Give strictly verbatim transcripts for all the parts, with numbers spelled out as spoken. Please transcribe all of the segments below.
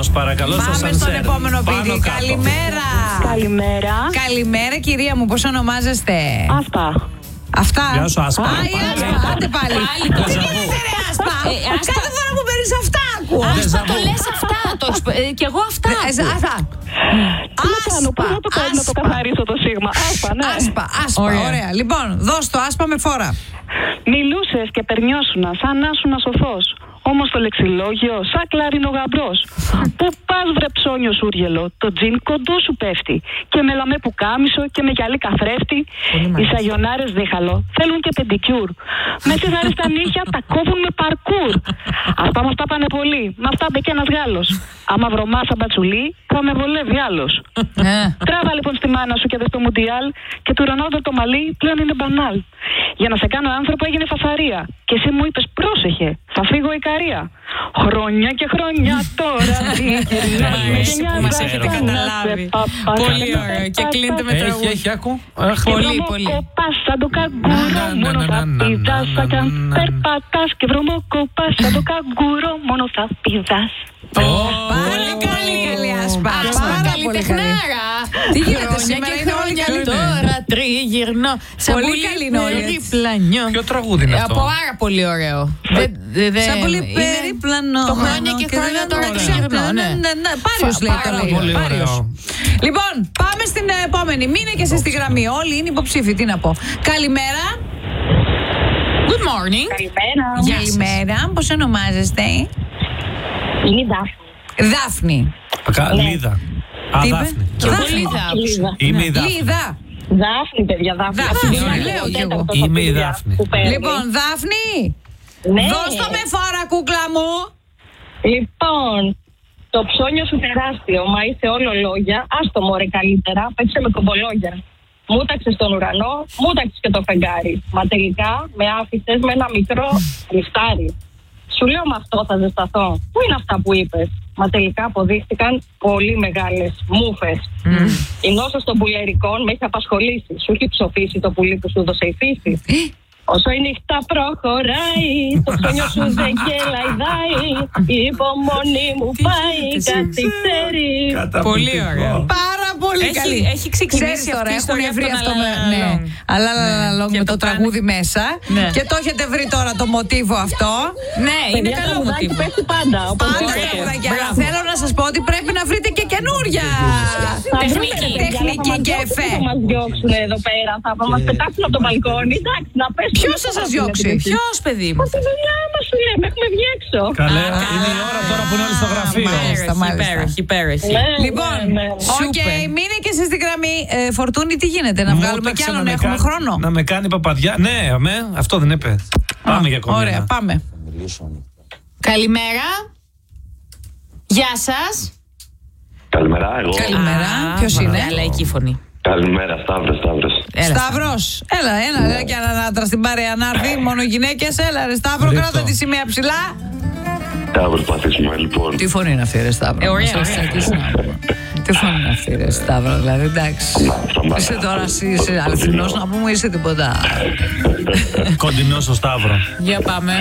επόμενος, παρακαλώ. Πάμε στον επόμενο παιδί. Καλημέρα. Καλημέρα. Καλημέρα, κυρία μου, πώς ονομάζεστε? Αυτά. Αυτά. Γεια σου, Άσπα. Α, η Άσπα, άντε πάλι. Τι γίνεται, ρε Άσπα? Κάθε φορά που παίρνεις αυτά ακούω. Άσπα, το λες αυτά. Κι εγώ αυτά. Αυτά. Τι να κάνω, πώς να το κάνω να το καθαρίσω το σίγμα? Άσπα, ναι. Άσπα, άσπα, ωραία. Λοιπόν, δώσ' το Άσπα με φόρα. Μιλούσες και περνιώσουνα σαν να ήσουν ασοφός. Όμως το λεξιλόγιο σαν κλαρινογαμπρός. Πού πας βρε ψώνιο σούργελο, το τζιν κοντό σου πέφτει. Και με λαμέ που κάμισο και με γυαλί καθρέφτη. Οι σαγιονάρες δίχαλο θέλουν και πεντικιούρ. Με σιγάρι στα νύχια τα κόβουν με παρκούρ. Αυτά μας τα πάνε πολύ, μας τα είπε και ένας Γάλλος. Άμα βρωμά σαν μπατσουλί, θα με βολεύει άλλος. Τράβα λοιπόν στη μάνα σου και δες το Μουντιάλ. Και του Ρονάλντο το μαλλί πλέον είναι μπανάλ. Για να σε κάνω άνθρωπο έγινε φασαρία. Και εσύ μου είπες πρόσεχε, θα φύγω Ικαρία. Χρόνια και χρόνια τώρα που μας έχετε καταλάβει. Πολύ ωραίο. Και κλείνετε με τραγούδι. Έχει, έχει, άκου. Πολύ, πολύ. Κοπάς σαν το καγκούρο, μόνο θα πηδάς. Σαν κι αν περπατάς και βρωμοκοπάς σαν το καγκούρο, μόνο θα πηδάς. Πολύ καλή, καλή Άσπα. Πάρα πολύ καλή. Τι γίνεται σήμερα, είναι όλοι καλή. Τώρα τριγυρνώ. Πολύ καλή είναι όλοι. Περιπλανιό. Ποιο τραγούδι είναι αυτό? Πάρα πολύ ωραίο. Σαν πολύ περιπλανό. Το χρόνια και χρόνια τώρα τριγυρνώ. Πάριος λέει το λέει. Πολύ ωραίο. Λοιπόν, πάμε στην επόμενη. Μείνε και εσύ στη γραμμή. Όλοι είναι υποψήφοι. Τι να πω. Καλημέρα. Good morning. Καλημέρα. Καλημέρα. Πώς ονομάζεστε? Είναι η Δάφνη. Δάφνη. Λίδα. Α, Τι είπε? Δάφνη. Δάφνη. Είμαι η Δάφνη. Λίδα. Δάφνη, παιδιά, Δάφνη. Δάφνη, λέω κι εγώ. Είμαι η Δάφνη. Λοιπόν, Δάφνη, Ναι. δώσ' το με φόρα, κούκλα μου. Λοιπόν, το ψώνιο σου τεράστιο, μα είσαι όλο λόγια. Άστο μωρέ καλύτερα, παίξε με κομπολόγια. Μούταξε στον ουρανό, μούταξε και το φεγγάρι. Μα τελικά με άφησες με ένα μικρό λιφτάρι. Σου λέω με αυτό θα ζεσταθώ. Πού είναι αυτά που είπες? Μα τελικά αποδείχτηκαν πολύ μεγάλες μούφες. Mm. Η νόσος των πουλερικών με έχει απασχολήσει. Σου έχει ψοφήσει το πουλί που σου δώσε η φύση. Όσο η νύχτα προχωράει, το ψώνιο σου δεν γελαϊδάει. Η υπομονή μου πάει, καθυστερεί. Πολύ ωραία. Πάρα πολύ καλή. Έχει ξεκινήσει τώρα, αυτή η έχουν ιστορία βρει από αυτό τον με, Αλαλαλong. ναι, αλλά αλαλαλong Και με το το τραγούδι μέσα. Ναι. Και το έχετε βρει τώρα το μοτίβο αυτό. Ναι, είναι Παιδιά, καλό το μουδάκι μοτίβο. πέφτει πάντα. όπως Πάντα είπατε. τραγουδάκια. Αλλά θέλω να σας πω ότι πρέπει να βρείτε και καινούρια. Θα Τεχνική. βρούμε, παιδιά, Τεχνική θα μας και διώξουν, εφέ. Θα μας διώξουν εδώ πέρα, θα μας πετάξουν από το μπαλκόνι. Εντάξει, να πέσουν. Ποιος θα σας διώξει? Ποιος, παιδί μου? Από τη δουλειά μας σου λέμε, έχουμε βγει έξω. Καλέ, είναι η ώρα τώρα που είναι όλοι στο γραφείο. Μάλιστα, μάλιστα. Υπέροχη, υπέροχη. Ναι, Λοιπόν, ναι, ναι. οκ, μείνε και εσείς στη γραμμή. Ε, Φορτούνη, τι γίνεται, να βγάλουμε κι Μούταξε άλλον, να με έχουμε κάνει- χρόνο. Να με κάνει παπαδιά. Ναι, αμέ, αυτό δεν είπε. Πάμε για ακόμη Ωραία, ένα. πάμε. Καλημέρα. Γεια σας. Καλημέρα, εγώ. Καλημέρα. Α, Ποιος είναι? ωραία, λαϊκή η φωνή. Καλημέρα, Σταύρος, Σταύρος. Έλα, Σταύρος, έλα, έλα, έλα και έναν άντρα στην παρέα να έρθει, μόνο γυναίκες, έλα ρε Σταύρο, Ρίχτω. κράτα τη σημαία ψηλά. Θα προσπαθήσουμε λοιπόν. Τι φωνή είναι αυτή ρε Σταύρο? Ε, ωραία, Μας έχεις ωραία. τσακίσει να πούμε. Τι φωνή είναι αυτή ρε Σταύρο, δηλαδή, εντάξει. σταμάτα. Είσαι τώρα, εσύ είσαι αληθινός να πούμε, είσαι τίποτα. Κοντινό στο Σταύρο. Για πάμε.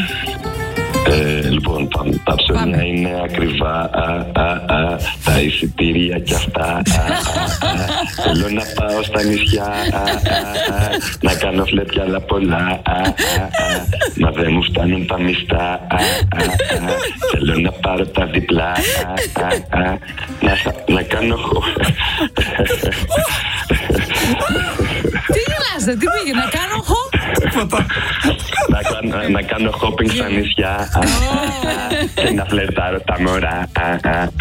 Ε, λοιπόν, πάμε. Τα ψώνια Πάμε. είναι ακριβά. Α, α, α, τα εισιτήρια κι αυτά. Α, α, α. Θέλω να πάω στα νησιά. Α, α, α, να κάνω φλέτια αλλά πολλά. Α, α, α. Μα δεν μου φτάνουν τα μισθά. Α, α, α. Θέλω να πάρω τα διπλά. Α, α, α. Να, σα- να κάνω. Τι γελάστε, τι πήγε να κάνω χω? να, κάνω, να κάνω shopping στα νησιά. Α, α, α, και να φλερτάρω τα μωρά. Α, α,